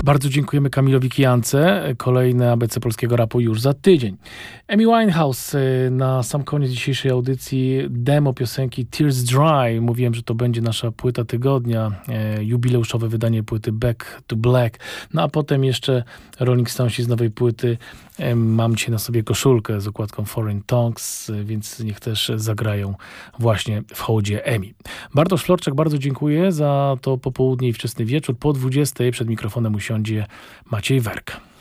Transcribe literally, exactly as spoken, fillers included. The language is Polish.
Bardzo dziękujemy Kamilowi Kijance. Kolejne A B C Polskiego Rapu już za tydzień. Amy Winehouse na sam koniec dzisiejszej audycji. Demo piosenki Tears Dry. Mówiłem, że to będzie nasza płyta tygodnia. Jubileuszowe wydanie płyty Back to Black. No a potem jeszcze Rolling Stonesi z nowej płyty. Mam dzisiaj na sobie koszulkę z okładką Foreign Tongues, więc niech też zagrają właśnie w hołdzie Emi. Bartosz Florczak, bardzo dziękuję za to popołudnie i wczesny wieczór. Po dwudziestej przed mikrofonem usiądzie Maciej Werk.